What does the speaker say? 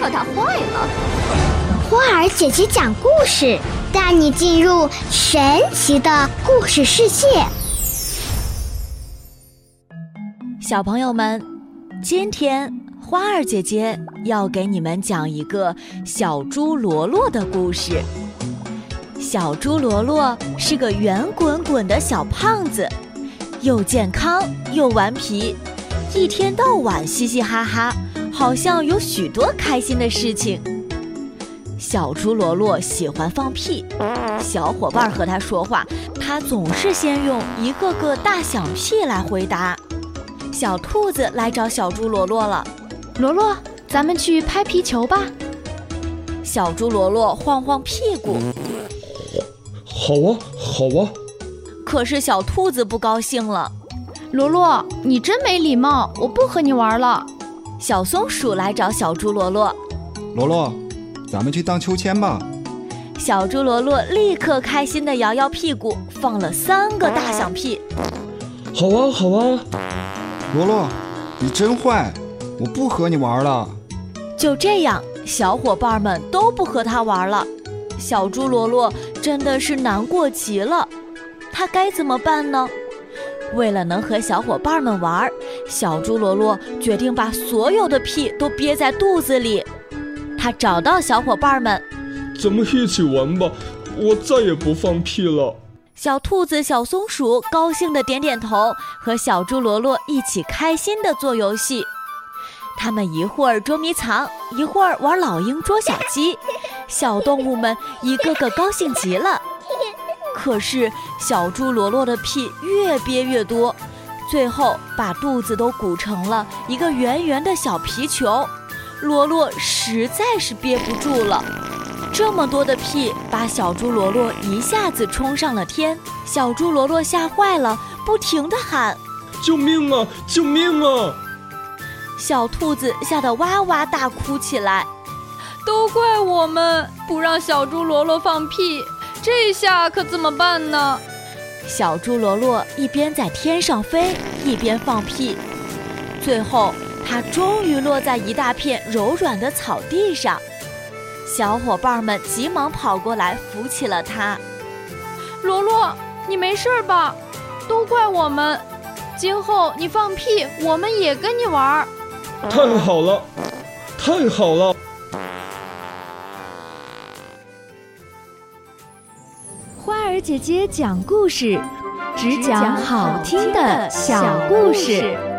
可它坏了。 花儿姐姐讲故事，带你进入神奇的故事世界。 小朋友们，今天花儿姐姐要给你们讲一个小猪罗罗的故事。小猪罗罗是个圆滚滚的小胖子，又健康又顽皮，一天到晚嘻嘻哈哈，好像有许多开心的事情。小猪罗罗喜欢放屁，小伙伴和他说话，他总是先用一个个大响屁来回答。小兔子来找小猪罗罗了， 罗罗，咱们去拍皮球吧。 小猪罗罗晃晃屁股， 好啊，好啊。 可是小兔子不高兴了， 罗罗，你真没礼貌，我不和你玩了。 小松鼠来找小猪罗罗， 罗罗，咱们去荡秋千吧。 小猪罗罗立刻开心地摇摇屁股，放了3个大响屁。 好啊，好啊。 罗罗，你真坏，我不和你玩了。 就这样，小伙伴们都不和他玩了。小猪罗罗真的是难过极了，他该怎么办呢？为了能和小伙伴们玩，小猪罗罗决定把所有的屁都憋在肚子里。他找到小伙伴们， 咱们一起玩吧，我再也不放屁了。 小兔子、小松鼠高兴地点点头，和小猪罗罗一起开心地做游戏。他们一会儿捉迷藏，一会儿玩老鹰捉小鸡，小动物们一个个高兴极了。可是小猪罗罗的屁越憋越多，最后把肚子都鼓成了一个圆圆的小皮球。罗罗实在是憋不住了，这么多的屁把小猪罗罗一下子冲上了天。小猪罗罗吓坏了，不停地喊： 救命啊，救命啊！ 小兔子吓得哇哇大哭起来。 都怪我们不让小猪罗罗放屁，这下可怎么办呢？ 小猪罗罗一边在天上飞，一边放屁，最后它终于落在一大片柔软的草地上。小伙伴们急忙跑过来扶起了它。 罗罗，你没事吧？都怪我们，今后你放屁我们也跟你玩。 太好了，太好了。 花儿姐姐讲故事，只讲好听的小故事。